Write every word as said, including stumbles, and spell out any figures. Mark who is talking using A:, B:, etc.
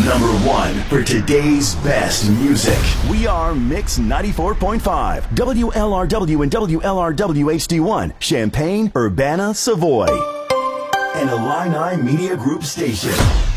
A: number one for today's best music. We are Mix ninety-four point five, W L R W and W L R W H D one, Champaign, Urbana, Savoy. An Illini Media Group station.